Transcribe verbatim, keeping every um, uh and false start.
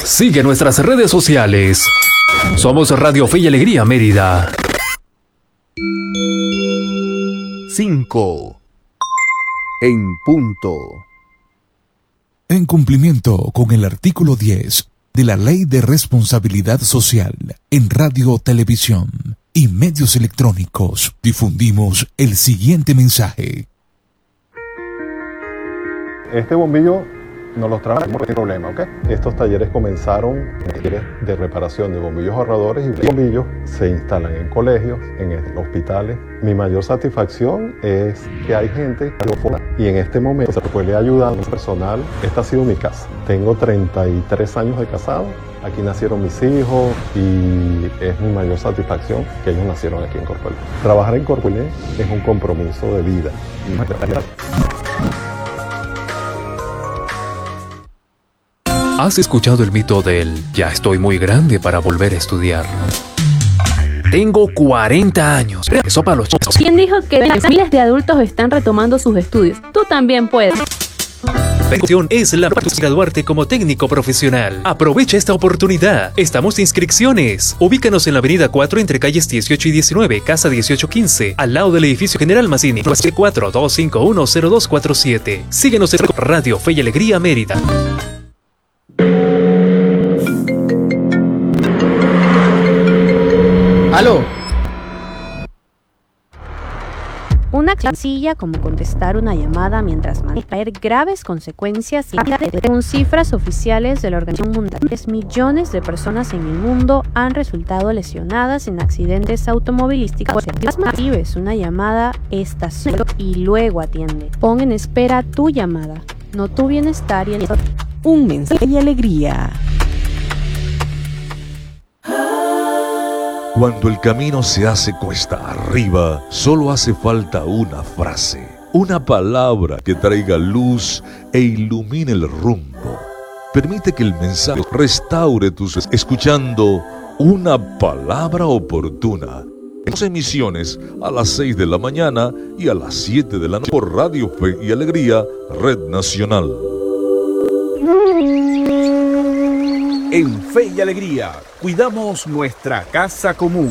Sigue nuestras redes sociales. Somos Radio Fe y Alegría Mérida. cinco. En punto. En cumplimiento con el artículo diez de la Ley de Responsabilidad Social en Radio, Televisión y Medios Electrónicos, difundimos el siguiente mensaje. Este bombillo no los trabajamos sin problema, ¿ok? Estos talleres comenzaron talleres de reparación de bombillos ahorradores, y bombillos se instalan en colegios, en hospitales. Mi mayor satisfacción es que hay gente y en este momento se puede ayudar personal. Esta ha sido mi casa. Tengo treinta y tres años de casado. Aquí nacieron mis hijos y es mi mayor satisfacción que ellos nacieron aquí en Corpuelé. Trabajar en Corpuelé es un compromiso de vida. ¿Has escuchado el mito del ya estoy muy grande para volver a estudiar? Tengo cuarenta años. Eso para los chicos. ¿Quién dijo que miles de adultos están retomando sus estudios? Tú también puedes. La opción es la para graduarte como técnico profesional. Aprovecha esta oportunidad. Estamos de inscripciones. Ubícanos en la avenida cuatro entre calles dieciocho y diecinueve, casa dieciocho quince, al lado del edificio General Mazzini. cuatro dos cinco uno cero dos cuatro siete. Síguenos en Radio Fe y Alegría Mérida. ¡Aló! Una sencilla como contestar una llamada mientras maneja traer graves consecuencias y según cifras oficiales de la Organización Mundial, millones de personas en el mundo han resultado lesionadas en accidentes automovilísticos. Recibes una llamada, estación y luego atiende. Pon en espera tu llamada, no tu bienestar y el... Un mensaje y alegría. Cuando el camino se hace cuesta arriba, solo hace falta una frase, una palabra que traiga luz e ilumine el rumbo. Permite que el mensaje restaure tus escuchando una palabra oportuna. En dos emisiones a las seis de la mañana y a las siete de la noche por Radio Fe y Alegría, Red Nacional. En Fe y Alegría, cuidamos nuestra casa común.